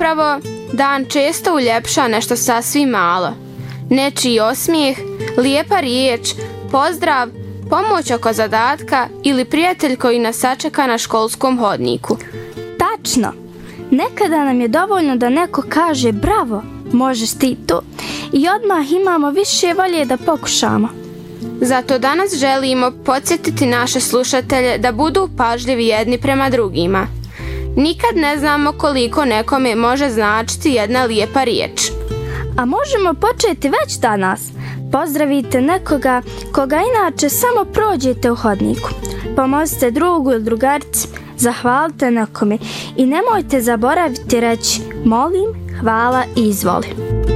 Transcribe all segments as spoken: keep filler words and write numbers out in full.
Zapravo, dan često uljepša nešto sasvim malo. Nečiji osmijeh, lijepa riječ, pozdrav, pomoć oko zadatka ili prijatelj koji nas sačeka na školskom hodniku. Tačno! Nekada nam je dovoljno da neko kaže bravo, možeš ti to, i odmah imamo više volje da pokušamo. Zato danas želimo podsjetiti naše slušatelje da budu pažljivi jedni prema drugima. Nikad ne znamo koliko nekome može značiti jedna lijepa riječ. A možemo početi već danas. Pozdravite nekoga koga inače samo prođete u hodniku. Pomozite drugu ili drugarici, zahvalite nekome i nemojte zaboraviti reći molim, hvala i izvoli.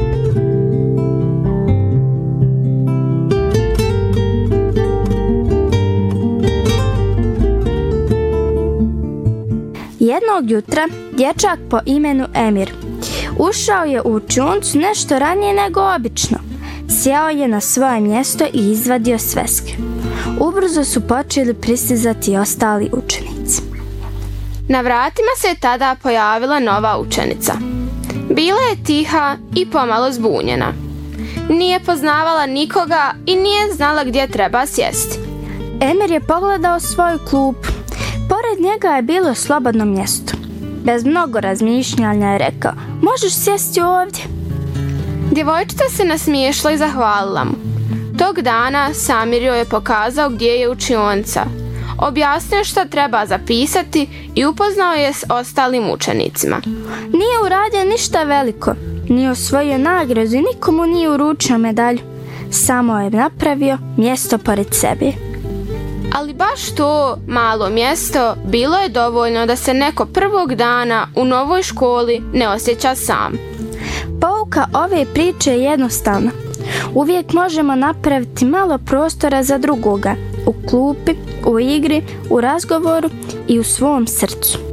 Jednog jutra dječak po imenu Emir ušao je u učionicu nešto ranije nego obično. Sjeo je na svoje mjesto i izvadio sveske. Ubrzo su počeli pristizati ostali učenici. Na vratima se tada pojavila nova učenica. Bila je tiha i pomalo zbunjena. Nije poznavala nikoga i nije znala gdje treba sjesti. Emir je pogledao svoju klupu. Pored njega je bilo slobodno mjesto. Bez mnogo razmišljanja je rekao, možeš sjesti ovdje. Djevojčica se nasmiješla i zahvalila mu. Tog dana Samir joj je pokazao gdje je učionica. Objasnio šta treba zapisati i upoznao je s ostalim učenicima. Nije uradio ništa veliko, nije osvojio nagradu i nikomu nije uručio medalju. Samo je napravio mjesto pored sebe. Ali baš to malo mjesto bilo je dovoljno da se neko prvog dana u novoj školi ne osjeća sam. Pouka ove priče je jednostavna. Uvijek možemo napraviti malo prostora za drugoga, u klupi, u igri, u razgovoru i u svom srcu.